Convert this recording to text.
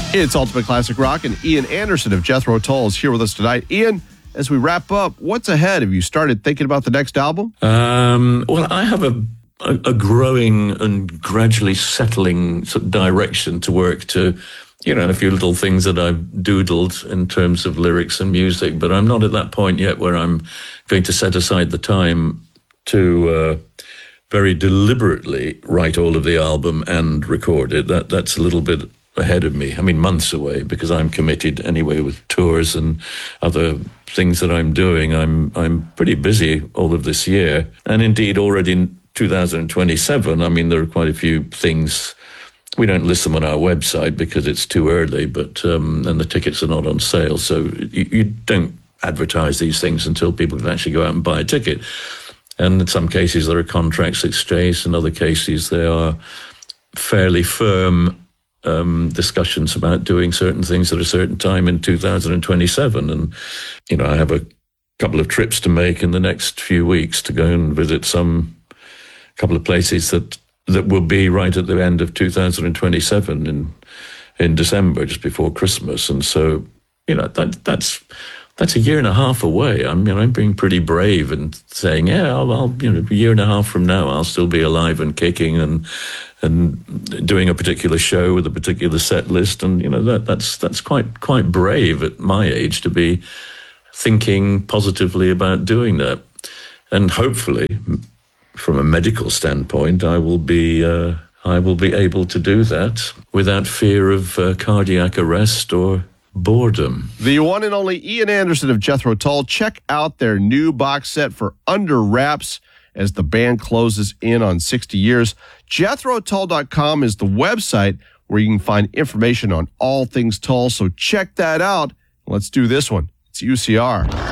It's Ultimate Classic Rock, and Ian Anderson of Jethro Tull is here with us tonight. Ian, as we wrap up, what's ahead? Have you started thinking about the next album? Well, I have a growing and gradually settling sort of direction to work to, a few little things that I've doodled in terms of lyrics and music, but I'm not at that point yet where I'm going to set aside the time to very deliberately write all of the album and record it. That's a little bit ahead of me. I mean, months away, because I'm committed anyway with tours and other things that I'm doing. I'm pretty busy all of this year. And indeed, already in 2027, I mean, there are quite a few things. We don't list them on our website because it's too early, but and the tickets are not on sale. So you don't advertise these things until people can actually go out and buy a ticket. And in some cases, there are contracts exchanged. In other cases, there are fairly firm discussions about doing certain things at a certain time in 2027. And, I have a couple of trips to make in the next few weeks to go and visit couple of places that will be right at the end of 2027 in December, just before Christmas. And so, that's a year and a half away. I'm being pretty brave and saying, I'll a year and a half from now, I'll still be alive and kicking and doing a particular show with a particular set list. And, that's quite brave at my age to be thinking positively about doing that. And hopefully, from a medical standpoint, I will be able to do that without fear of cardiac arrest or boredom. The one and only Ian Anderson of Jethro Tull. Check out their new box set for Under Wraps as the band closes in on 60 years. JethroTull.com is the website where you can find information on all things Tull, so check that out. Let's do this one. It's UCR.